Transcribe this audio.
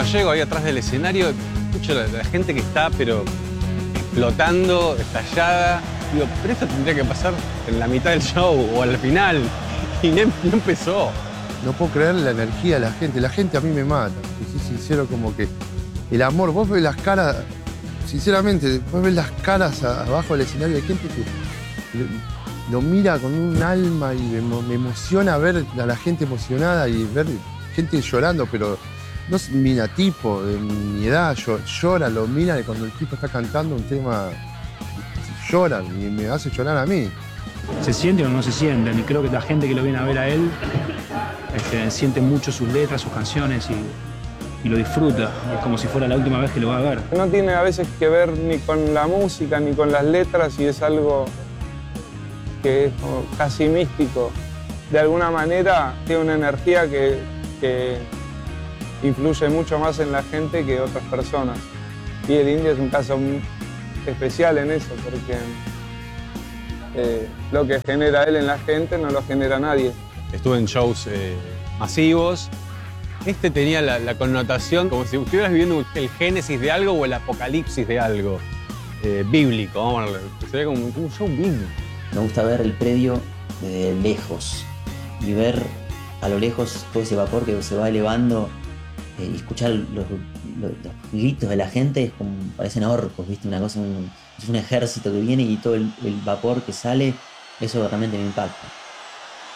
llego ahí atrás del escenario, escucho la gente que está, pero explotando, estallada. Digo, pero esto tendría que pasar en la mitad del show o al final. Y no empezó. No puedo creer la energía de la gente. La gente a mí me mata. Y soy sincero, como que el amor, vos ves las caras, sinceramente, vos ves las caras abajo del escenario de gente que lo mira con un alma y me emociona ver a la gente emocionada y ver gente llorando, pero no es mina tipo de mi edad, llora, lo mira y cuando el tipo está cantando un tema, lloran y me hace llorar a mí. Se sienten o no se sienten, y creo que la gente que lo viene a ver a él siente mucho sus letras, sus canciones y lo disfruta. Es como si fuera la última vez que lo va a ver. No tiene a veces que ver ni con la música ni con las letras y es algo que es como casi místico. De alguna manera tiene una energía que influye mucho más en la gente que otras personas. Y el Indio es un caso muy especial en eso, porque lo que genera él en la gente no lo genera nadie. Estuve en shows masivos. Este tenía la connotación como si estuvieras viviendo el génesis de algo o el apocalipsis de algo bíblico. Vamos a verlo. Sería como un show bíblico. Me gusta ver el predio desde lejos y ver a lo lejos todo ese vapor que se va elevando y escuchar los gritos de la gente es como, parecen orcos, ¿viste? Una cosa, es un ejército que viene y todo el vapor que sale, eso realmente me impacta.